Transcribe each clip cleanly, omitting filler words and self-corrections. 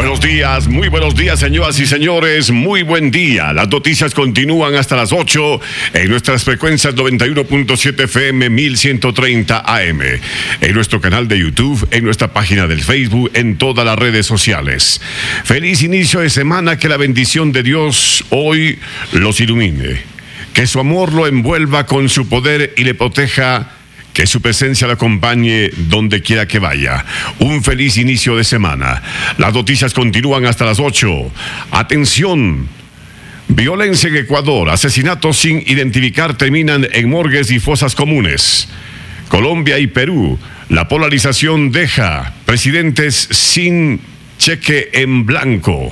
muy buenos días, señoras y señores, muy buen día. Las noticias continúan hasta las 8 en nuestras frecuencias 91.7 FM, 1130 AM, en nuestro canal de YouTube, en nuestra página del Facebook, en todas las redes sociales. Feliz inicio de semana, que la bendición de Dios hoy los ilumine, que su amor lo envuelva con su poder y le proteja. Que su presencia le acompañe donde quiera que vaya. Un feliz inicio de semana. Las noticias continúan hasta las 8. Atención. Violencia en Ecuador. Asesinatos sin identificar terminan en morgues y fosas comunes. Colombia y Perú. La polarización deja presidentes sin cheque en blanco.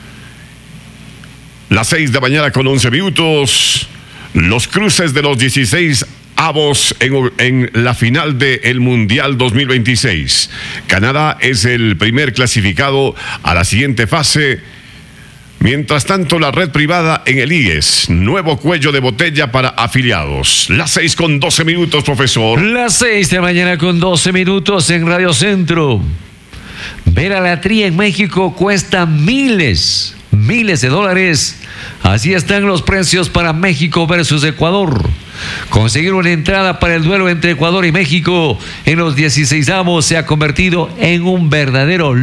Las 6 de la mañana con 11 minutos. Los cruces de los 16 avos en la final del Mundial 2026. Canadá es el primer clasificado a la siguiente fase. Mientras tanto, la red privada en el IES, nuevo cuello de botella para afiliados. Las 6 con 12 minutos, profesor. Las 6 de la mañana con 12 minutos en Radio Centro. Ver a la Tri en México cuesta miles de dólares. Así están los precios para México versus Ecuador. Conseguir una entrada para el duelo entre Ecuador y México en los 16avos se ha convertido en un verdadero